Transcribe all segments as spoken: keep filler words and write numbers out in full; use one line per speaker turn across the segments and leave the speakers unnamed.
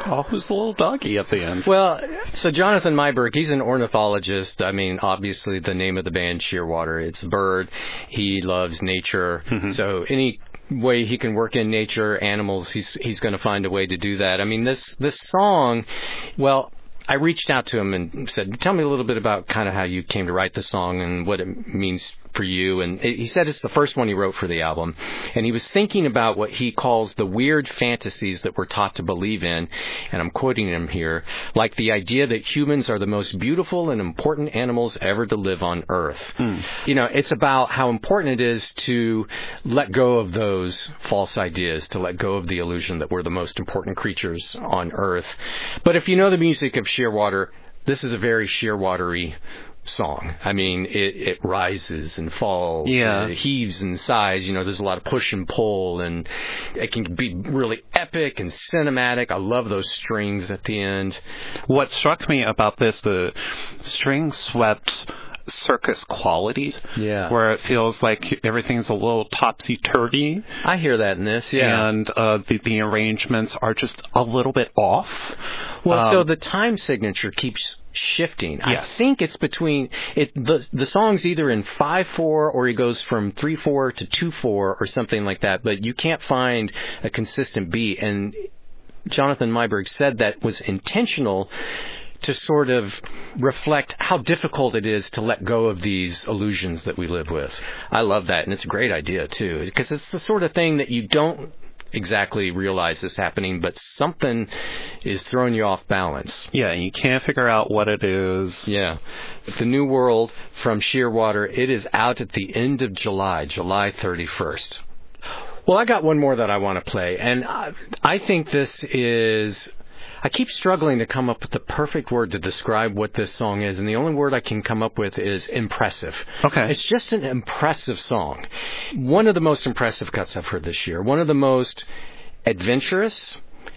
Oh, who's the little doggy at the end?
Well, so Jonathan Meiberg, he's an ornithologist. I mean, obviously the name of the band, Shearwater, it's a bird. He loves nature. Mm-hmm. So any way he can work in nature, animals, he's he's going to find a way to do that. I mean, this this song, well, I reached out to him and said, tell me a little bit about kind of how you came to write the song and what it means for you. And he said it's the first one he wrote for the album. And he was thinking about what he calls the weird fantasies that we're taught to believe in. And I'm quoting him here, like the idea that humans are the most beautiful and important animals ever to live on Earth. Hmm. You know, it's about how important it is to let go of those false ideas, to let go of the illusion that we're the most important creatures on Earth. But if you know the music of Shearwater, this is a very Shearwatery song. I mean, it, it rises and falls.
Yeah.
It heaves and sighs. You know, there's a lot of push and pull, and it can be really epic and cinematic. I love those strings at the end.
What struck me about this, the string swept circus quality,
yeah,
where it feels like everything's a little topsy-turvy.
I hear that in this, yeah.
And uh, the, the arrangements are just a little bit off.
Well,
um,
so the time signature keeps shifting.
Yes.
I think it's between it. The the song's either in five four or he goes from three four to two four or something like that. But you can't find a consistent beat. And Jonathan Meiberg said that was intentional to sort of reflect how difficult it is to let go of these illusions that we live with. I love that, and it's a great idea, too, because it's the sort of thing that you don't exactly realize is happening, but something is throwing you off balance.
Yeah, and you can't figure out what it is.
Yeah. The New World from Shearwater, it is out at the end of July, July thirty-first. Well, I got one more that I want to play, and I, I think this is... I keep struggling to come up with the perfect word to describe what this song is, and the only word I can come up with is impressive.
Okay.
It's just an impressive song. One of the most impressive cuts I've heard this year. One of the most adventurous,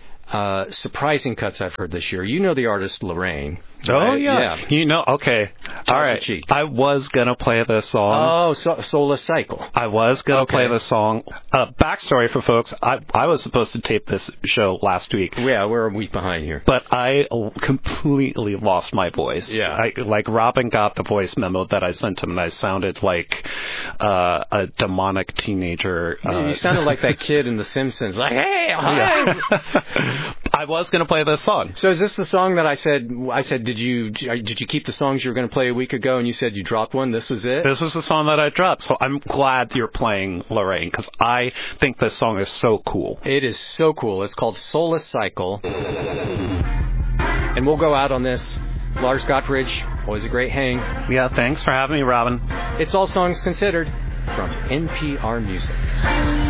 uh, surprising cuts I've heard this year. You know the artist Lorraine.
Oh,
right?
yeah.
yeah.
You know, okay. All right. I was going to play this song.
Oh, so, Solar Cycle.
I was going to
okay.
play this song. Uh, backstory for folks, I, I was supposed to tape this show last week.
Yeah, we're a week behind here.
But I completely lost my voice.
Yeah.
I, like, Robin got the voice memo that I sent him, and I sounded like uh, a demonic teenager. Uh,
you sounded like that kid in The Simpsons. Like, hey, hi.
Yeah. I was going to play this song.
So is this the song that I said, I said, did you did you keep the songs you were going to play a week ago, and you said you dropped one? This was it?
This was the song that I dropped. So I'm glad you're playing Lorraine, because I think this song is so cool.
It is so cool. It's called Solar Cycle. And we'll go out on this. Lars Gottridge, always a great hang.
Yeah, thanks for having me, Robin.
It's All Songs Considered from N P R Music.